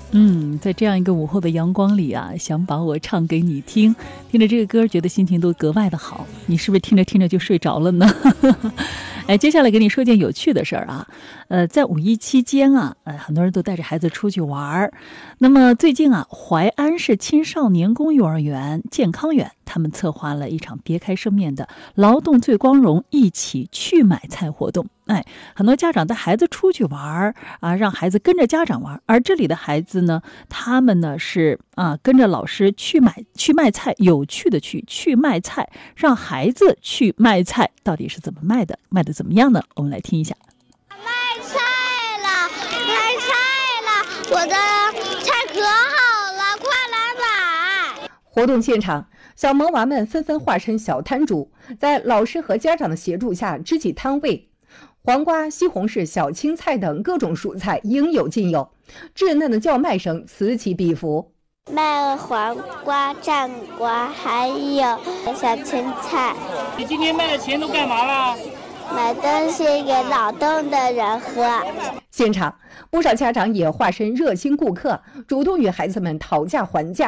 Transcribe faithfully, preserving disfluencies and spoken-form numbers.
嗯，在这样一个午后的阳光里啊，想把我唱给你听，听着这个歌，觉得心情都格外的好。你是不是听着听着就睡着了呢？哎，接下来给你说件有趣的事儿啊。呃，在五一期间啊，呃，很多人都带着孩子出去玩儿。那么最近啊，淮安市青少年宫幼儿园健康园，他们策划了一场别开生面的劳动最光荣，一起去买菜活动。哎，很多家长带孩子出去玩啊，让孩子跟着家长玩，而这里的孩子呢，他们呢是啊跟着老师去买去卖菜，有趣的去去卖菜，让孩子去卖菜，到底是怎么卖的，卖的怎么样呢？我们来听一下。 卖菜了，卖菜了，我的菜可好了，快来买！ 活动现场，小萌娃们纷纷化身小摊主，在老师和家长的协助下支起摊位。黄瓜、西红柿、小青菜等各种蔬菜应有尽有，稚嫩的叫卖声此起彼伏。 卖了黄瓜、战瓜，还有小青菜。 你今天卖的钱都干嘛了？ 买东西给劳动的人喝。 现场，不少家长也化身热心顾客，主动与孩子们讨价还价。